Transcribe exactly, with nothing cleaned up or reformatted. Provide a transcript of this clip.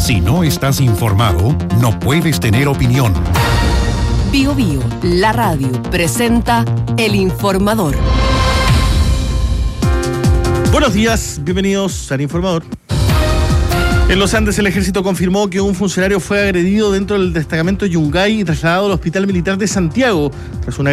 Si no estás informado, no puedes tener opinión. Bio Bio, la radio, presenta El Informador. Buenos días, bienvenidos al Informador. En los Andes, el ejército confirmó que un funcionario fue agredido dentro del destacamento Yungay y trasladado al Hospital Militar de Santiago tras una